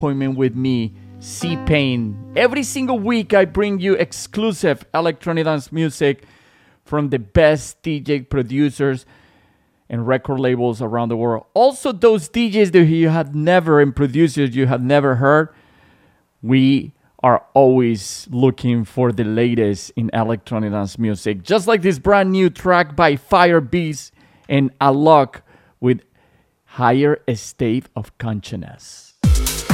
appointment with me, C-Pain. Every single week, I bring you exclusive electronic dance music from the best DJ producers and record labels around the world. Also, those DJs that you have never and producers you have never heard. We are always looking for the latest in electronic dance music. Just like this brand new track by Firebeast and Alok with Higher State of Consciousness.